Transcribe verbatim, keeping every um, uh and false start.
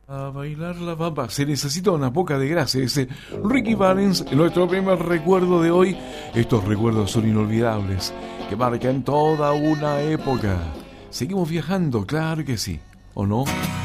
A bailar la bamba. Se necesita una poca de gracia. Ese Ricky Valens, nuestro primer recuerdo de hoy. Estos recuerdos son inolvidables, que marcan toda una época. Seguimos viajando, claro que sí, ¿o no?